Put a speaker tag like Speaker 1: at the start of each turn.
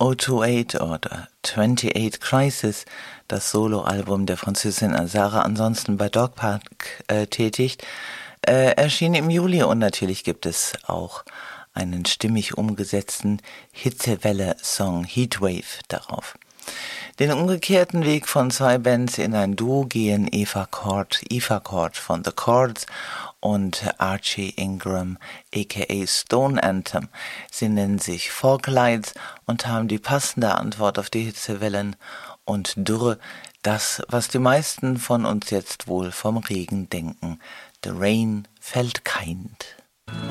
Speaker 1: 028 oder 28 Crisis, das Soloalbum der Französin Sarah, ansonsten bei Dog Park tätigt, erschien im Juli, und natürlich gibt es auch einen stimmig umgesetzten Hitzewelle-Song Heatwave darauf. Den umgekehrten Weg von zwei Bands in ein Duo gehen Eva Cord von The Chords und Archie Ingram aka Stone Anthem. Sie nennen sich Folklights und haben die passende Antwort auf die Hitzewellen und Dürre, das, was die meisten von uns jetzt wohl vom Regen denken. The rain fällt kind.